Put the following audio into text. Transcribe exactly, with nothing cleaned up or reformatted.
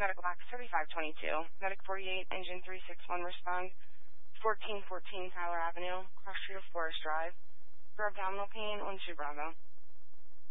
Medical box thirty-five twenty-two. Medic forty-eight, engine three six one, respond. fourteen fourteen Tyler Avenue, cross street of Forest Drive. For abdominal pain, one two Bravo.